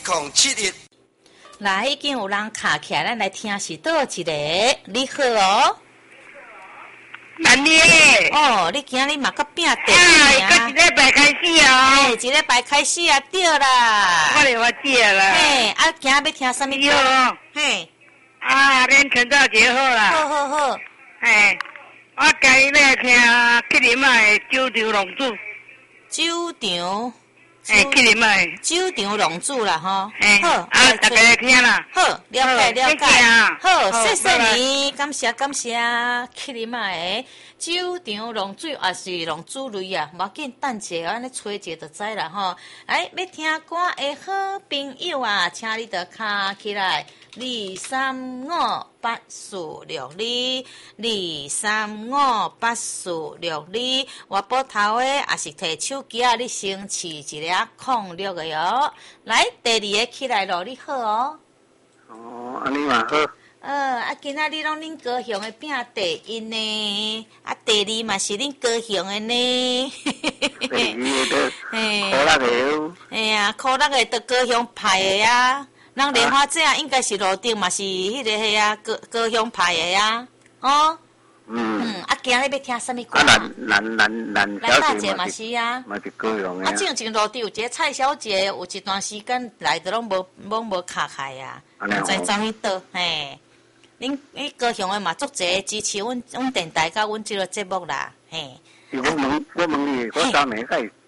071。 来，已经有人卡起来，咱来听是倒一个。你好哦。 安尼诶。 哦，你今日嘛搁拼地啊，一礼拜开始啊。 嘿，一礼拜开始啊，对啦。 我就知啦。 嘿，啊，今日要听什么歌？嘿。 啊，恁陈大姐好啦。 好好好。 嘿，我今日要听麒麟马的九场龙珠。 九场。 麒麟马的。 九场龙珠啦，吼。 好，啊，大家听啦。 好，了解了解。好，谢谢你， 你，感谢感谢。麒麟马的九场龙珠也是龙珠类啊，无要紧，等者安尼吹者就知啦吼。来，要听歌的好朋友啊，请你着卡起来。2358462，2358462，我拨头的也是摕手机啊，你先试一个06的哟。来，第二个起来咯，你好哦。 哦，安尼嘛好。 今仔日拢恁高雄的拼第一呢，第二嘛是恁高雄的呢。 第二个可乐的。 哎呀，可乐的都高雄派的啊。人莲花这应该是路顶嘛是迄个迄啊高雄派的啊，哦。今日要听什么歌？ 咱大姐嘛是啊。 嘛是高雄的。 正前路顶有一个蔡小姐，有一段时间来都拢无卡开啊，唔知走去倒嘿。恁高雄的嘛足侪支持阮电台甲阮即个节目啦，嘿。 我问你，我昨暝甲伊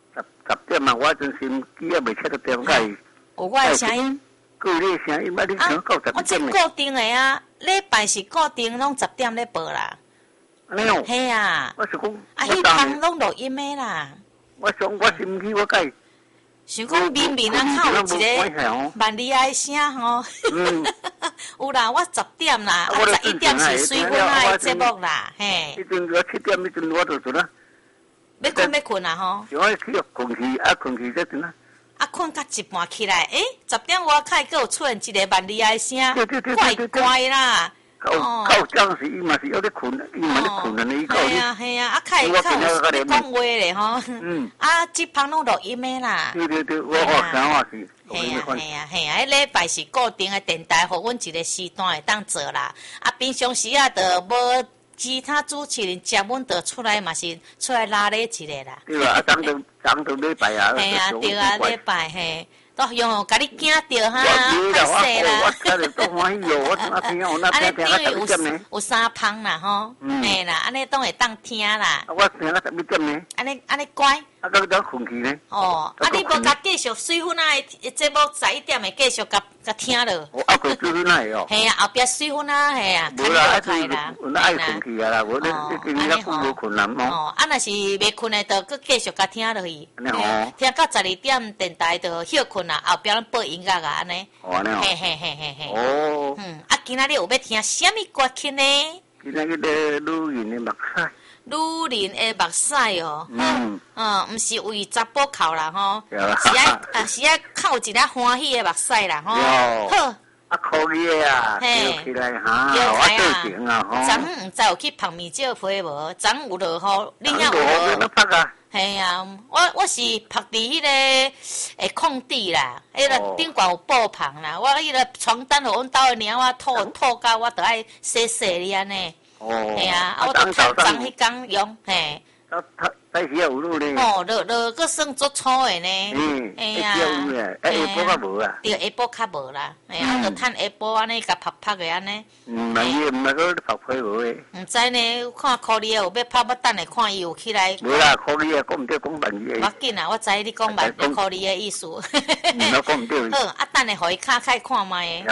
10点嘛，我真心机也未切到点甲伊。 有我的声音。 有你的声音，你想到10点我这固定的啊，礼拜是固定拢10点咧播啦。 安尼哦。 嘿啊。 我是讲。 迄趟拢录音的啦。 我心机我甲伊。 想讲明明啊，较有一个万里爱声吼。有啦，我10点啦，11点是水粉啊的节目啦，嘿。 迄阵我7点迄阵我就做啦。 要困啊吼。 我去困去这阵啊。 困到一半起来，10点外开，佫有出现一个万里爱声，怪怪啦。 到当时伊嘛是有咧困，伊嘛咧困安尼，伊讲。 系啊，开咧讲话咧吼。这旁拢录音的啦。 对，我学啥话是。 系啊，礼拜是固定的电台，互阮一个时段会当做啦。平常时啊，就无其他主持人接阮，就出来嘛是出来拉咧一个啦。 对啊，当到礼拜啊。 系啊，对啊，礼拜嘿。都用甲你惊着哈，太细啦！ 我听着都欢喜哟，我听我那听到11点呢。 有3旁啦吼，嘿啦，安尼都会当听啦。 我听到11点呢。 安尼乖。 到怎困去呢？ 哦，你无甲继续水粉啊的节目11点的继续甲听落。 我后边水粉啊哦。 嘿啊，后壁水粉啊，嘿啊， 无啦，那爱困去啊啦，无你今日无困难哦，若是未困的，就搁继续甲听落去。 安尼哦。 听到12点，电台就休困啦，后壁咱播音乐啊，安尼。 哦，安尼哦。 嘿。 哦。 今仔日有要听什么歌曲呢？ 今仔日的女人的目屎。 女人的目屎哦，毋是为查甫哭啦吼，是爱哭一粒欢喜的目屎啦吼。好， 可以啊，叫起来哈，我做情啊吼。 昨毋知有去拍面照皮无？昨有落雨，你遐有无？拍啊。 系啊，我是拍伫迄个空地啦，迄个顶悬有布棚啦，我迄个床单互阮兜的猫仔吐到我，着爱洗你安尼。系啊，我都趁昨迄天用，嘿。 早时有落咧。 落个算足粗的呢。 哎呀。下晡较无啊。 对，下晡较无啦。哎呀，就趁下晡安尼甲拍的安尼。 毋係嗰拍皮無誒。 毋知呢，看科里有要拍，要等下看伊有起來。 無啦，科里講唔對，講萬語。 我緊啊，我知你講萬科里的意思。 我講唔對。 好，等下互伊卡開看覓。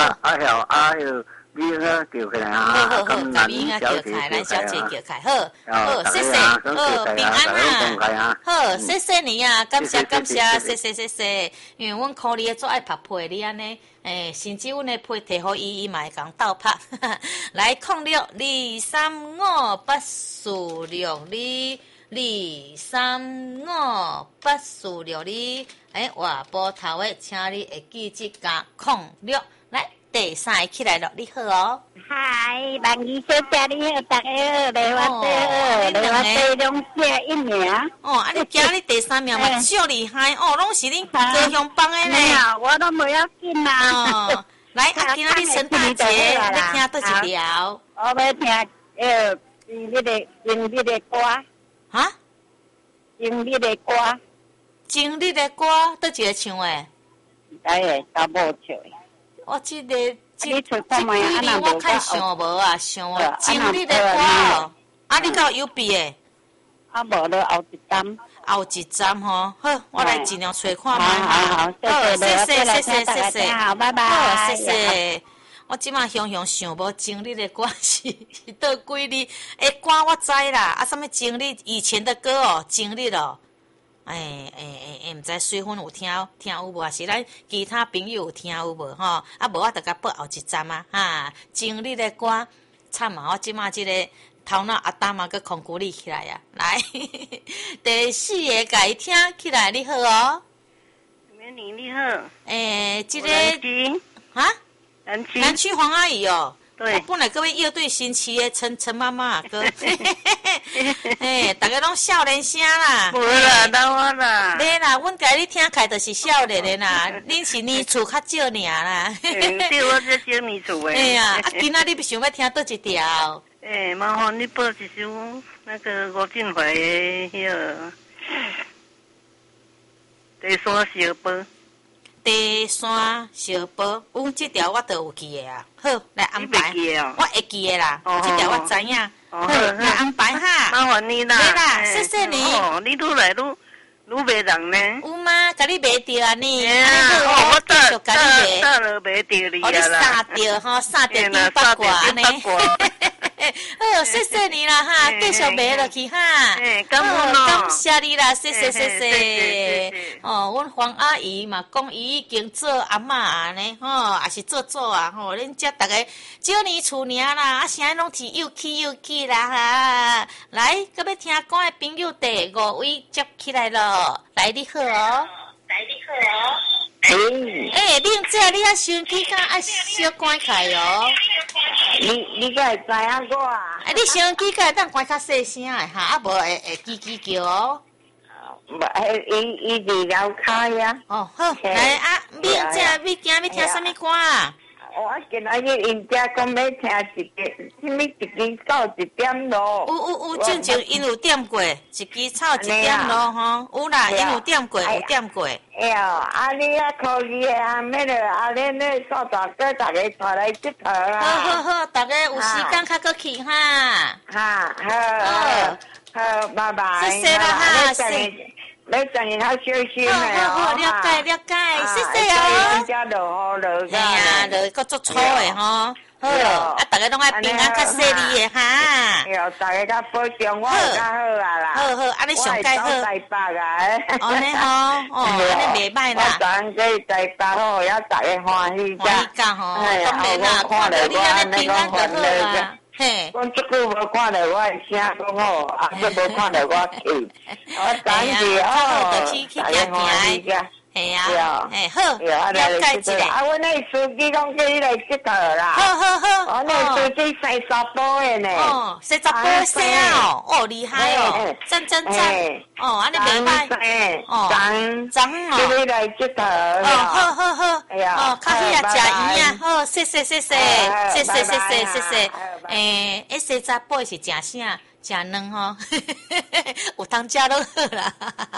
你啊叫起來啊！ 好，咱小姐叫起，好，謝謝，平安啊，好，謝謝你啊，感謝，謝謝，因為阮科里做愛拍皮，你安尼，甚至阮的皮摕互伊嘛會共鬥拍，來06235842，話波頭的，請你會記這個06來。第3個起來了，你好哦。 嗨，萬儀小姐你好，大家好，來我第2屆1名。 你今日第3名嘛，足厲害哦，攏是恁高雄幫的呢。 我都没要紧啦。 哦，来，啊，今仔日圣诞节，你听倒一条？ 我要听经历的歌。 哈？ 经历的歌。 经历的歌，倒一个唱诶？ 哎呀，查某唱诶。 我这个你出看卖啊？那我看想无啊，想啊，经历的歌哦。啊，你敢有笔诶？ 啊，无了后一站。 后一站吼，好，我来尽量找看卖。 好，谢谢，好，拜拜。 好，谢谢。我即马想想无经历的歌是倒几日？诶，歌我知啦，啊，什么经历以前的歌哦，经历咯。毋知水分有听有无？还是咱其他朋友有听有无？吼，啊，无我著甲报后一站啊，哈，经历的歌，惨啊！我即马即个头脑阿达嘛个空鼓励起来啊，来，第4个甲伊听起来，你好哦。 你好。 即个啊，南区黄阿姨哦。 对。 我本来各位乐队新奇的陈妈妈哥，大家拢少年声啦。 无啦，当我啦。 对啦，阮家你听开就是少年的啦，恁是年厝较少尔啦。 对，我这少年厝的。 哎呀，啊，今仔你想要听倒一条？ 麻烦你播一首那个吴俊怀的迄个《第三小波》。 第三小波，这条我都有记的啊。好，来安排。我会记的啦，这条我知影。好，来安排哈。 麻烦你啦。 对啦，谢谢你。 你愈来愈袂人呢？ 有吗？甲你买着啊你？ 我就甲你买了买着你啊啦。你杀着吼，杀着顶八卦呢。哦，谢谢你啦哈，继续买落去哈。 感恩咯， 感谢你啦，谢谢。哦，阮黄阿姨嘛讲伊已经做阿嬷啊呢，吼，也是做啊，吼，恁遮大家少年厝尔啦，啊，啥拢是又气啦哈。来，搁要听歌的朋友第5位接起来咯，来你好哦。恁这你啊收音机敢爱小关开哦。 你个会知影我啊？ 你收音机敢当关较细声的哈，啊无会叽叫哦。 伊离了开呀。 哦好，来啊，恁这你今要听什么歌啊？ 我今仔日因遮讲要听什么一支草1点咯。 有，正正因有点过，一支草1点咯吼，有啦，因有点过。 哎呀，啊你啊可以啊，咩了啊恁咧所大哥大家带来佚佗啊。 好，大家有时间较过去哈。 好，拜拜。 谢谢啦哈， 要等你他休息没有？ 好，了解，谢谢哦。 人家落雨落哎呀，落个足粗的吼。好，啊，大家拢爱平安较顺利的哈。 哎呦，大家较保重，我会较好啊啦。 好，安尼上介好。 我台北啊。 安尼吼，安尼袂歹啦。 我昨天去台北好，也大家欢喜噶吼，当然啦，看到你安尼平安就好啊。嘿， 我即久无看到我的声讲好，啊，即无看到我气，我等住大家欢喜个。 系啊，好，了解一下。 啊，阮那司机讲叫你来佚佗啦。 好。 我那司机洗沙包的呢。 洗沙包洗啊，厉害哦，赞。安尼袂歹。脏哦。 叫你来佚佗。 好。哎呀，较喜啊食鱼啊，好，谢谢。洗沙包是食啥？食卵吼，有通食都好啦。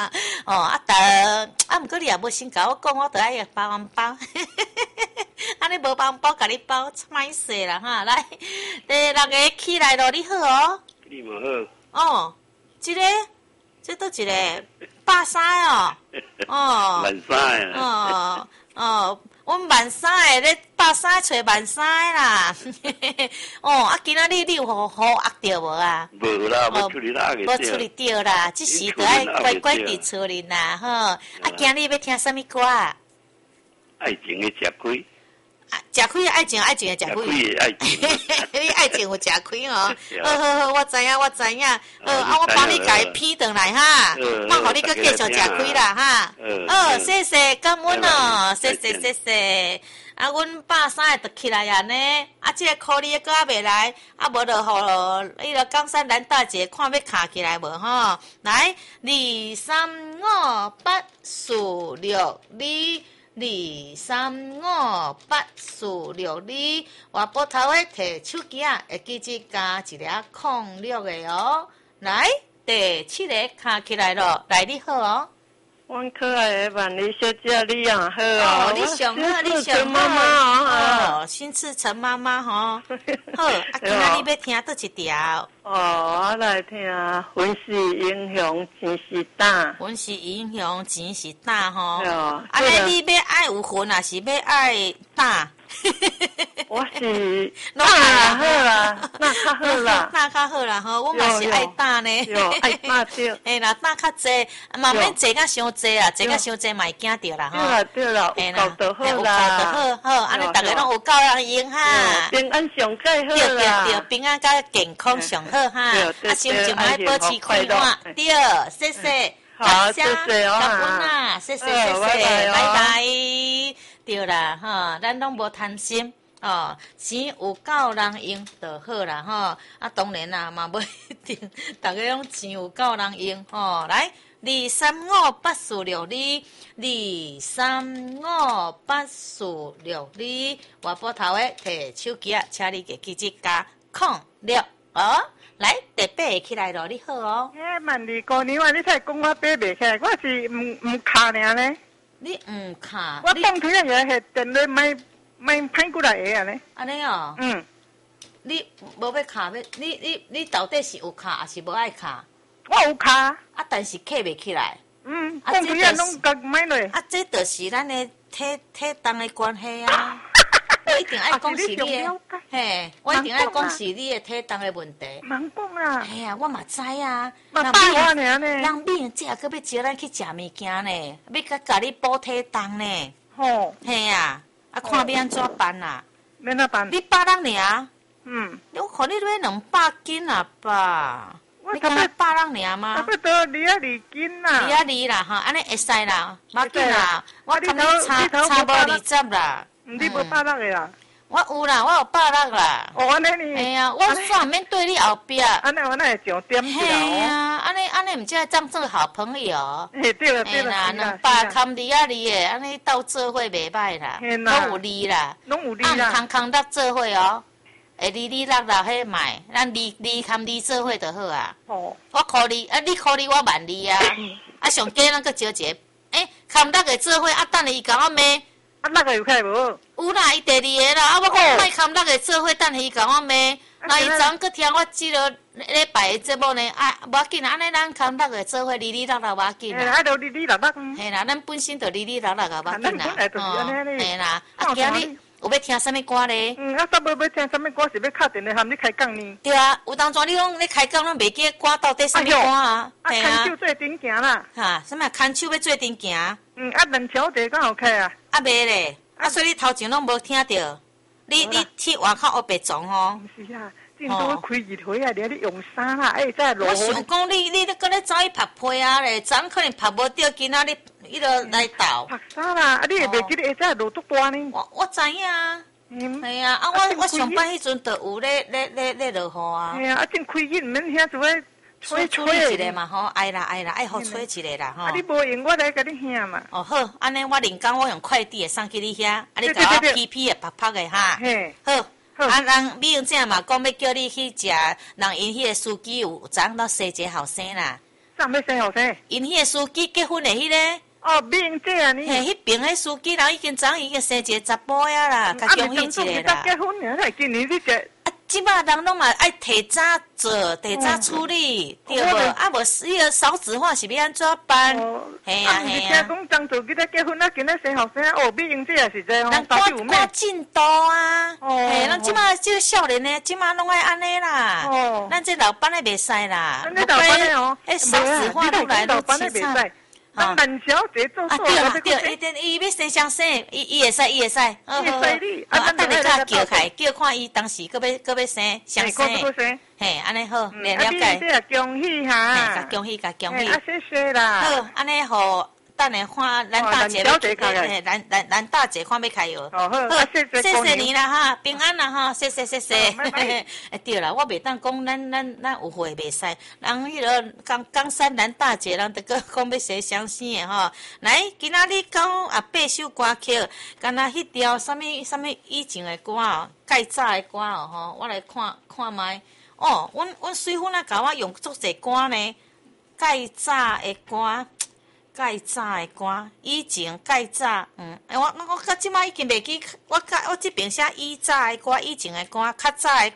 毋过你也无先甲我讲，我著爱包红包。安尼无包红包，甲你包，歹势啦哈！来，第6个起来咯，你好哦。 你无好。哦，这倒一个8三哦。 万三哦。阮万三个咧8三找万三个啦，啊！今仔日你有好压着无啊？ 无啦，无处理啦， 无处理着啦，即时著爱乖乖伫厝里啦，吼！啊，今日要听什么歌啊？ 爱情的吃亏。 食亏爱情的食亏。你爱情有食亏哦。好，我知影。我帮你家批转来哈，莫互你搁继续食亏啦哈。谢谢，感恩哦，谢谢。啊，阮8三个就起来啊呢，啊，这个考虑个还未来，啊，无就互迄个冈山南大姐看要卡起来无吼？来，2、3、5、8、4、6、2。 2358462，我拨头的摕手机啊，会记得加一个06的哦。来，第7个卡起来了，来你好哦。 阮可爱的万里小姐，你也好哦。 你上好，你上妈妈哦，新次陈妈妈吼。好，啊，今仔日要听倒一条。 我来听《阮是英雄钱是胆》。 阮是英雄钱是胆吼。 安尼你要爱有魂，还是要爱胆？ 我是胆好啦，那较好啦， 胆较好啦吼。我嘛是爱胆呢。 有爱胆着。 嘿啦，胆较济，嘛免坐甲伤济啊，坐甲伤济嘛会惊着啦吼。 对啦，有够就好啦。 好，安尼逐个拢有够人用哈。 平安上最好啦。 对，平安甲健康上好哈。啊，心情爱保持快乐。对，谢谢。 好，谢谢哦。 感恩啦，谢谢，拜拜。对啦，吼，咱拢无贪心哦，钱有够人用就好啦，吼。啊，当然啦，嘛不一定，大家拢钱有够人用吼。来，2358462，2358462，我拨头的摕手机啊，请你记得加06哦。来，第8个起来咯，你好哦。 万里姑娘啊，你才讲我爬袂起来，我是唔卡尔呢。 你唔卡？ 我当初也系电话买歹过来的啊呢。 安尼哦。你无要卡要？你到底是有卡还是无爱卡？ 我有卡。 啊，但是卡袂起来。 当初也拢甲买落。 啊，这就是咱的体重的关系啊。我一定爱讲是你的，嘿，我一定爱讲是你的体重的问题。 忙讲啦。 哎呀，我嘛知啊。 嘛大我尔呢。 人美这个要招咱去食物件呢，要甲你补体重呢。 吼。 嘿啊，啊看要安怎办啊？ 免怎办？ 你100人尔？我看你买200斤啊吧？你讲100人尔吗？ 差不多2斤啦。 2啦哈，安尼会使啦，无紧啦，我看你差无20啦。 你无100个啦？ 我有啦，我有100啦。 哦，安尼呢？ 哎呀，我煞免对你后壁。 安尼我那会上点去啦。 嘿啊，安尼毋才会当做好朋友。 嘿，对了对了。 哎啦，200堪2的，安尼斗做伙袂歹啦，拢有利啦。 拢有利啦。 空搭做伙哦，会2迄卖，咱2堪2做伙就好啊。 哦。 我扣你，啊，你扣你，我万2啊。啊，上加咱搁招一个，堪搭个做伙，啊，等下伊甲我骂。 啊，那个有开无？ 有啦，伊第2个啦，啊，我讲莫堪搭个做伙，等伊甲我骂。那伊昨昏搁听我即个礼拜的节目呢，啊，无要紧，安尼咱堪搭个做伙2无要紧啦。 啊，就2。 嘿啦，咱本身就2啊，无要紧啦。嘿啦，啊，今日有要听什么歌咧？ 啊，煞无要听什么歌，是要敲电话喊你开讲呢？ 对啊，有当阵你讲你开讲，咱袂记歌到底什么歌啊？ 嘿啊。牵手做阵行啦。 哈，什么牵手要做阵行？ 啊，两条地刚好开啊。 啊，袂咧，啊，所以你头前拢无听着，你去外口学白撞吼。 毋是啊，正都开日会啊，你用衫啦，再落。 我想讲你咧搁咧走去拍被啊咧，昨可能拍无着，今仔你就来倒。 拍衫啦，啊，你会袂记得再落足大呢？ 我知影啊。系啊，啊，我上班迄阵就有咧落雨啊。 系啊，啊，正开日毋免遐做咧。 吹一个嘛吼，爱啦，爱好吹一个啦吼。 啊，你无用，我来甲你兄嘛。 哦好，安尼我连工我用快递会送去你遐，啊你甲我批批的拍拍的哈。 嘿。 好，啊人美容正嘛讲要叫你去食，人因迄个司机有昨到生一个后生啦。 啥要生后生？ 因迄个司机结婚的迄个。 哦，美容正啊你。 嘿，迄边迄司机人已经生一个查甫呀啦，甲恭喜一个啦。 结婚呢，今年你这。 即摆人拢嘛爱提早做，提早处理，对无？啊无迄个少子化是要安怎办？嘿啊嘿啊！ 讲当做今仔结婚啊，今仔生后生哦，美容这也是这哦， 人赶进度啊！嘿，咱即摆即个少年呢，即摆拢爱安尼啦。哦，咱这老板的袂使啦。 咱老板的哦， 少子化愈来愈凄惨。 啊，慢小姐做错了，对，伊要生相生，伊会使，会使你。啊，等下甲叫开，叫看伊当时搁要生相生。嘿，安尼好，了解。 恭喜哈！ 甲恭喜。 啊，谢谢啦。 好，安尼好， 等下看咱大姐要咱大姐看要开药。 好， 谢谢你啦哈，平安啦哈，谢谢。对啦，我袂当讲咱有会袂使，人迄个冈山咱大姐人得个讲要写相声的吼。来，今仔日讲8首歌曲，敢若迄条什么以前的歌哦，介早的歌哦吼，我来看卖。哦，阮水粉啊，甲我用足侪歌呢，介早的歌。以前介早，我到即摆已经袂记，我这边写以早的歌，以前的歌，较早的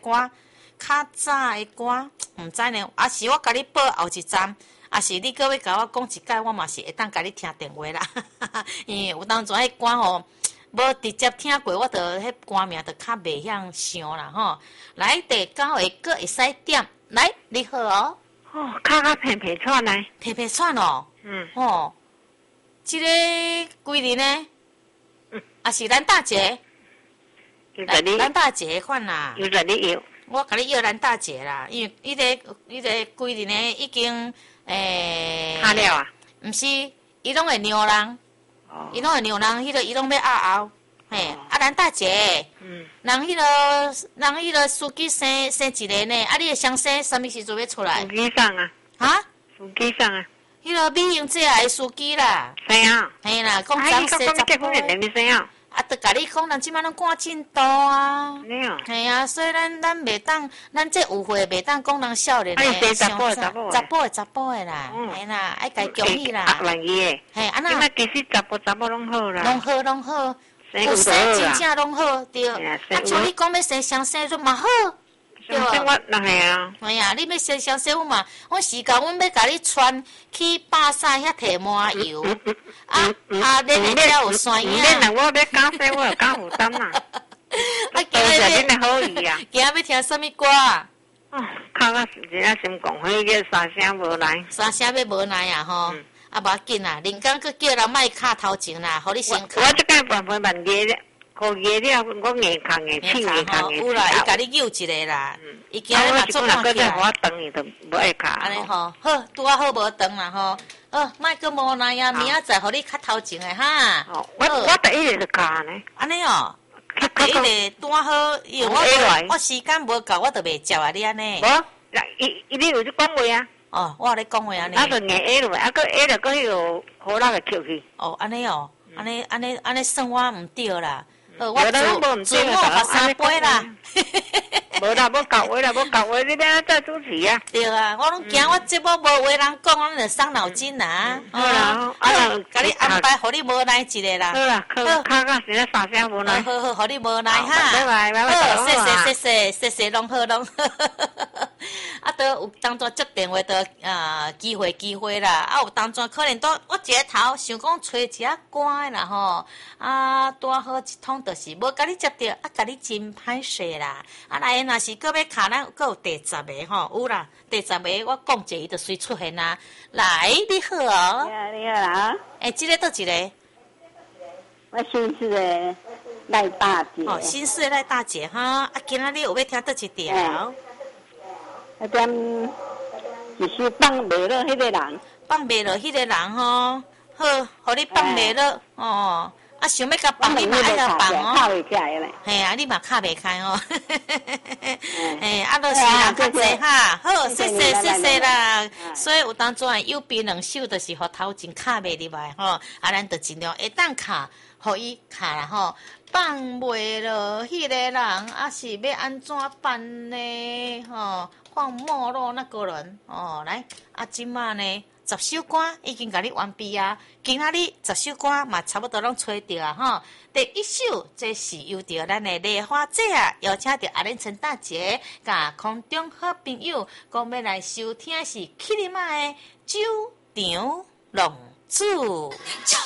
歌，毋知呢。啊是我甲你报后一站，啊是你搁要甲我讲一解，我嘛是会当甲你听电话啦。因为有当阵迄歌吼，无直接听过，我着迄歌名着较袂晓想啦吼。来第9个歌会使点，来你好哦。 哦，卡皮串来， 皮串哦。哦，这个规日呢，啊是咱大姐，咱大姐款啦。 有在你要， 我甲你要咱大姐啦，因为伊个规日呢已经下了啊？ 毋是，伊拢会让人，伊拢要拗拗，嘿，啊咱大姐，人迄个司机生一个呢，啊你的相生什么时阵要出来？ 司机上啊？ 哈？ 司机上啊？ 迄个美英姐的司机啦， 谁啊？ 嘿啦，讲张生结婚的你谁啊？ 啊，得甲你讲，咱即摆拢赶进度啊。 嘿啊，所以咱袂当，咱这有会袂当讲人少年的， 查甫的啦，嘿啦，爱家恭喜啦。 万一的， 嘿，安那？ 今仔其实查甫拢好啦。 拢好，有生真正拢好，对。啊，像你讲要生相生就嘛好。 对我那系啊。 哎呀，你要生相生嘛？我时间阮要甲你传去巴萨遐摕麻油，恁下遮有山影。 恁我要讲生，我有讲负担啦。啊，今日恁的好意啊。 今日要听什么歌啊？ 哦，靠我真正心讲，迄个三声无来。 三声要无来啊吼！啊，无要紧啦，人讲佮叫人莫卡头前啦，互你先卡。 我即摆办法万月咧。可热了，我硬扛硬气硬扛硬气。 有啦，伊甲你扭一个啦，伊今日嘛做看起来。我等伊都无爱卡。 安尼吼，好，拄啊好无长啦吼。莫个无奈啊，明仔载互你较头前的哈。 我第一个就卡呢。 安尼哦，第一个拄啊好，因为我时间无够，我就袂接啊你安尼。 无，伊有咧讲话啊。 哦，我咧讲话安尼。 啊，就硬 A 落，啊，佮 A 落佮迄个好那个跳去。 哦，安尼哦，安尼算我毋对啦。我自我发3杯啦， 无啦，无够话啦，无够话，你要再主持啊？ 对啊，我拢惊我节目无话人讲，我就伤脑筋啦。 好啦， 甲你安排，互你无奈一个啦。 好啦，卡现在3声无奈。 好，互你无奈哈。 拜拜。 好，谢谢，拢好。啊，都有当作接电话的机会啦。啊，有当作可能都我一个头想讲找一下歌的啦吼。啊，拄好一通就是无甲你接到，甲你真歹势啦。啊，来若是搁要卡，咱搁有第10个吼，有啦，第10个我讲者伊就随出现啦。来，你好哦。 你好啦。 这个倒一个。 我新市的赖大姐。 哦，新市的赖大姐哈。啊，今仔日有要听倒一条？ 那点就是放袂落迄个人。 放袂落迄个人吼，好，互你放袂落哦。啊，想要甲放你嘛爱甲放哦。 卡袂起来咧。 嘿啊，你嘛卡袂开哦。嘿，啊，都是人较济哈。好，谢谢啦。所以有当阵右边2手，就是互头前卡袂入来吼。啊，咱就尽量会当卡，互伊卡啦吼。放袂落迄个人，啊是要安怎办呢？吼，放没落那个人哦。来，啊，即马呢，10首歌已经甲你完毕啊。今仔日10首歌嘛，差不多拢吹着啊吼。第1首，这是由着咱的丽花姐啊，邀请着阿莲陈大姐，甲空中好朋友，讲要来收听是起里麦的酒场浪子。